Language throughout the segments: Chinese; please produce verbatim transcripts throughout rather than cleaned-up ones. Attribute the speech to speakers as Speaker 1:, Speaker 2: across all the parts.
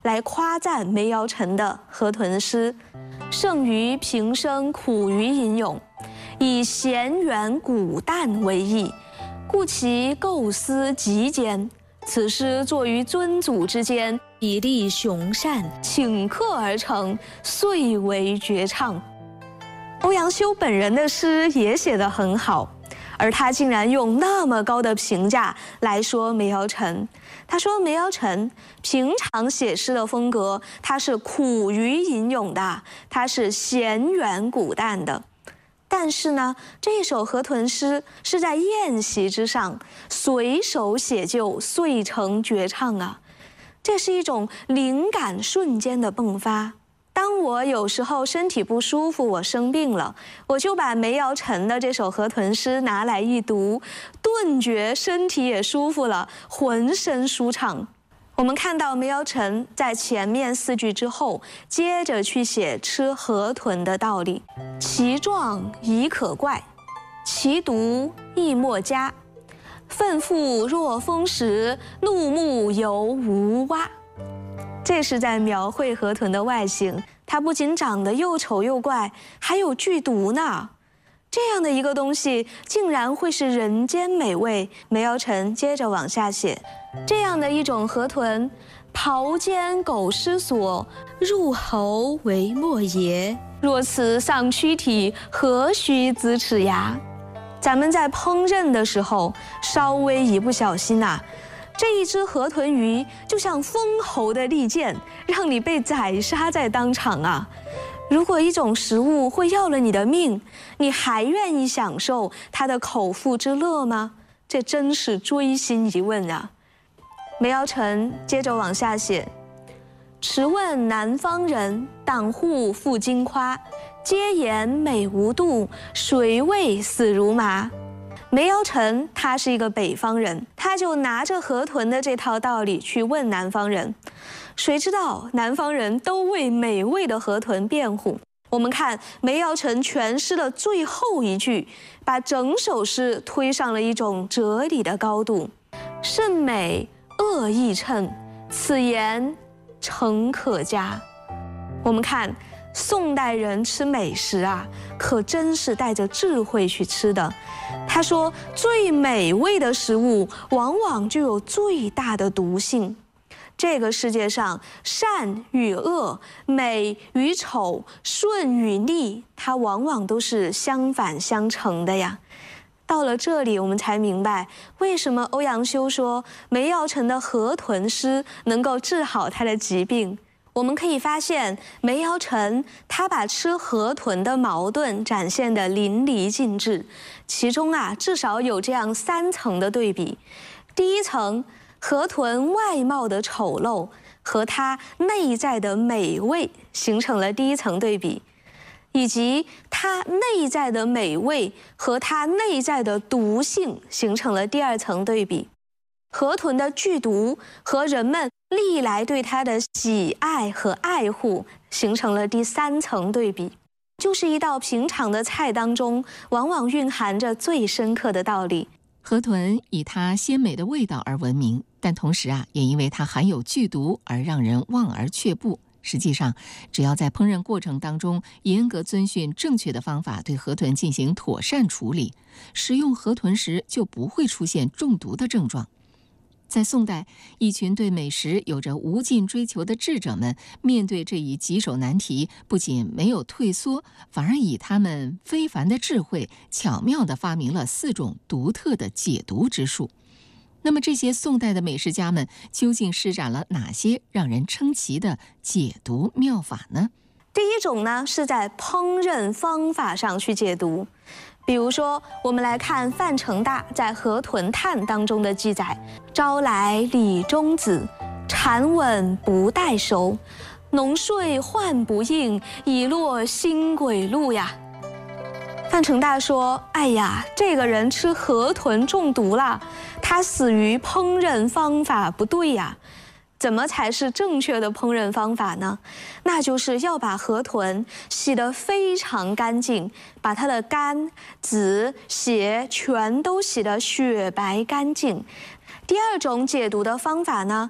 Speaker 1: 来夸赞梅尧臣的河豚诗：胜于平生，苦于吟咏，以咸远古淡为意，故其构思极坚。此诗作于尊祖之间，比例雄善，顷刻而成，遂为绝唱。欧阳修本人的诗也写得很好，而他竟然用那么高的评价来说梅尧臣。他说梅尧臣平常写诗的风格，他是苦于吟咏的，他是咸远古淡的。但是呢，这首河豚诗是在宴席之上随手写就，遂成绝唱啊！这是一种灵感瞬间的迸发。当我有时候身体不舒服，我生病了，我就把梅尧臣的这首河豚诗拿来一读，顿觉身体也舒服了，浑身舒畅。我们看到梅尧臣在前面四句之后，接着去写吃河豚的道理。其状宜可怪，其毒亦莫佳。愤腹若风时，怒目犹无蛙。这是在描绘河豚的外形，它不仅长得又丑又怪，还有剧毒呢。这样的一个东西，竟然会是人间美味。梅尧臣接着往下写，这样的一种河豚，刨肩苟失所，入喉为莫邪。若此丧躯体，何须呲齿牙？咱们在烹饪的时候，稍微一不小心呐、啊，这一只河豚鱼就像封喉的利剑，让你被宰杀在当场啊！如果一种食物会要了你的命，你还愿意享受它的口腹之乐吗？这真是锥心一问啊！梅尧臣接着往下写：迟问南方人，党户复经夸。皆言美无度，谁谓死如麻？梅尧臣他是一个北方人，他就拿着河豚的这套道理去问南方人，谁知道南方人都为美味的河豚辩护。我们看梅尧臣诠释了最后一句，把整首诗推上了一种哲理的高度。甚美恶亦称，此言诚可嘉。我们看宋代人吃美食啊，可真是带着智慧去吃的。他说，最美味的食物往往就有最大的毒性。这个世界上，善与恶、美与丑、顺与逆，它往往都是相反相成的呀。到了这里，我们才明白为什么欧阳修说梅尧臣的河豚诗能够治好他的疾病。我们可以发现，梅尧臣他把吃河豚的矛盾展现得淋漓尽致，其中啊，至少有这样三层的对比。第一层，河豚外貌的丑陋和它内在的美味形成了第一层对比，以及它内在的美味和它内在的毒性形成了第二层对比。河豚的剧毒和人们历来对它的喜爱和爱护形成了第三层对比。就是一道平常的菜当中，往往蕴含着最深刻的道理。
Speaker 2: 河豚以它鲜美的味道而闻名，但同时啊，也因为它含有剧毒而让人望而却步。实际上，只要在烹饪过程当中严格遵循正确的方法，对河豚进行妥善处理，食用河豚时就不会出现中毒的症状。在宋代，一群对美食有着无尽追求的智者们，面对这一棘手难题，不仅没有退缩，反而以他们非凡的智慧，巧妙地发明了四种独特的解毒之术。那么这些宋代的美食家们究竟施展了哪些让人称奇的解毒妙法呢？
Speaker 1: 第一种呢，是在烹饪方法上去解毒。比如说，我们来看范成大在《河豚叹》当中的记载：朝来李中子，蝉吻不待熟，浓睡唤不应，已落新轨路呀。范成大说：哎呀，这个人吃河豚中毒了，他死于烹饪方法不对呀。怎么才是正确的烹饪方法呢？那就是要把河豚洗得非常干净，把它的肝、子、血全都洗得雪白干净。第二种解毒的方法呢，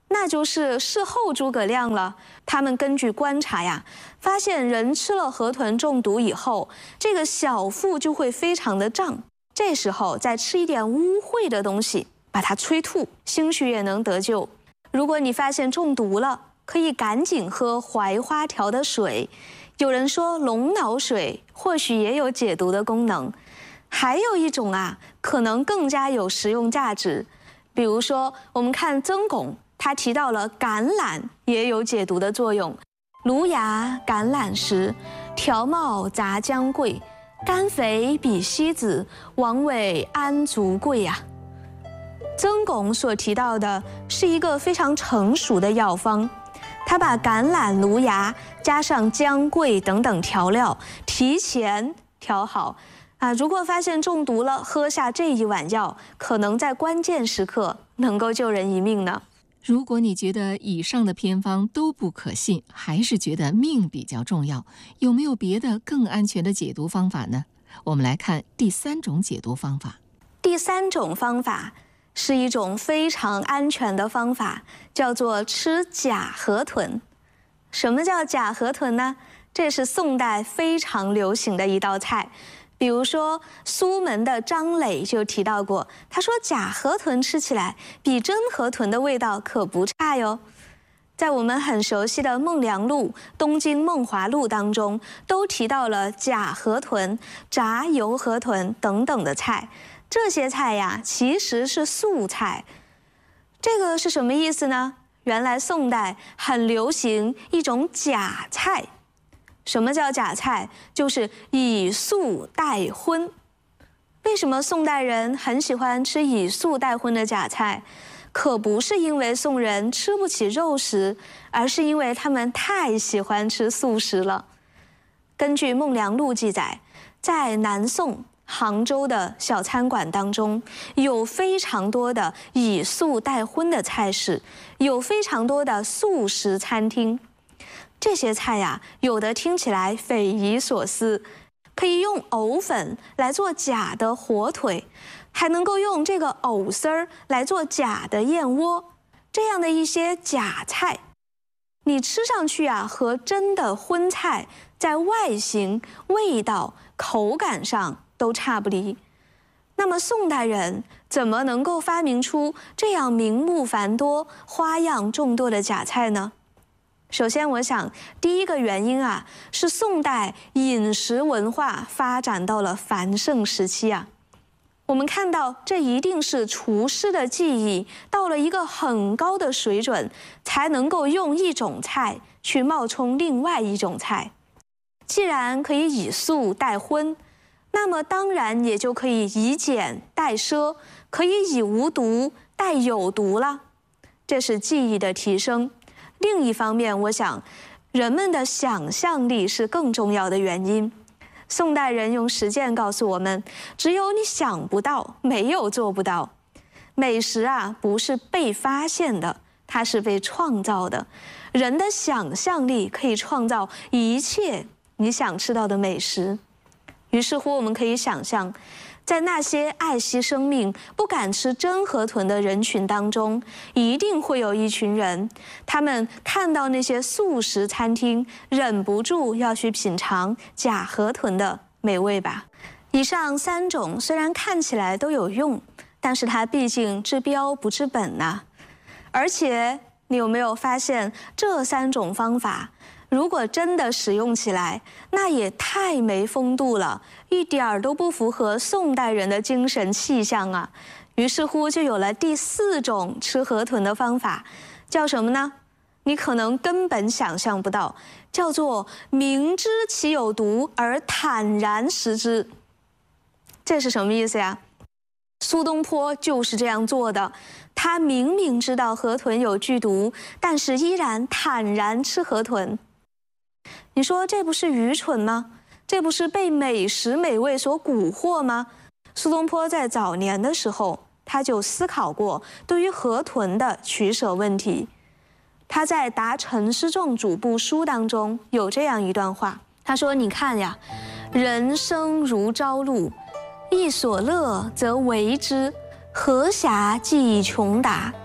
Speaker 1: 那就是事后诸葛亮了。他们根据观察呀，发现人吃了河豚中毒以后，这个小腹就会非常的胀。这时候再吃一点污秽的东西，把它催吐，兴许也能得救。如果你发现中毒了，可以赶紧喝槐花条的水。有人说龙脑水或许也有解毒的功能。还有一种啊，可能更加有实用价值。比如说，我们看曾巩，他提到了橄榄也有解毒的作用。芦芽橄榄实，条茂杂姜桂，甘肥比西子，王尾安足贵呀。曾巩所提到的是一个非常成熟的药方，他把橄榄、芦芽加上姜、桂等等调料提前调好。啊，如果发现中毒了，喝下这一碗药，可能在关键时刻能够救人一命呢。
Speaker 2: 如果你觉得以上的偏方都不可信，还是觉得命比较重要，有没有别的更安全的解毒方法呢？我们来看第三种解毒方法。
Speaker 1: 第三种方法是一种非常安全的方法，叫做吃假河豚。什么叫假河豚呢？这是宋代非常流行的一道菜。比如说，苏门的张磊就提到过，他说假河豚吃起来比真河豚的味道可不差哟。在我们很熟悉的《孟良录》《东京梦华录》当中，都提到了假河豚、炸油河豚等等的菜。这些菜呀，其实是素菜。这个是什么意思呢？原来宋代很流行一种假菜。什么叫假菜？就是以素代荤。为什么宋代人很喜欢吃以素代荤的假菜？可不是因为宋人吃不起肉食，而是因为他们太喜欢吃素食了。根据《孟良录》记载，在南宋杭州的小餐馆当中，有非常多的以素代荤的菜式，有非常多的素食餐厅。这些菜呀，有的听起来匪夷所思，可以用藕粉来做假的火腿，还能够用这个藕丝儿来做假的燕窝，这样的一些假菜，你吃上去啊，和真的荤菜在外形、味道、口感上都差不离。那么宋代人怎么能够发明出这样名目繁多、花样众多的假菜呢？首先，我想第一个原因啊，是宋代饮食文化发展到了繁盛时期啊。我们看到，这一定是厨师的技艺到了一个很高的水准，才能够用一种菜去冒充另外一种菜。既然可以以素代荤，那么当然也就可以以简代奢，可以以无毒代有毒了。这是技艺的提升。另一方面，我想，人们的想象力是更重要的原因。宋代人用实践告诉我们，只有你想不到，没有做不到。美食啊，不是被发现的，它是被创造的。人的想象力可以创造一切你想吃到的美食。于是乎，我们可以想象，在那些爱惜生命、不敢吃真河豚的人群当中，一定会有一群人，他们看到那些素食餐厅，忍不住要去品尝假河豚的美味吧。以上三种虽然看起来都有用，但是它毕竟治标不治本呐。而且，你有没有发现，这三种方法如果真的使用起来，那也太没风度了，一点儿都不符合宋代人的精神气象啊。于是乎就有了第四种吃河豚的方法，叫什么呢？你可能根本想象不到，叫做明知其有毒而坦然食之。这是什么意思呀？苏东坡就是这样做的，他明明知道河豚有剧毒，但是依然坦然吃河豚。你说这不是愚蠢吗？这不是被美食美味所蛊惑吗？苏东坡在早年的时候，他就思考过对于河豚的取舍问题。他在《答陈师仲主簿书》当中有这样一段话，他说：“你看呀，人生如朝露，亦所乐则为之，何暇计穷达？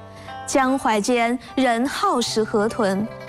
Speaker 1: 江淮间人好食河豚，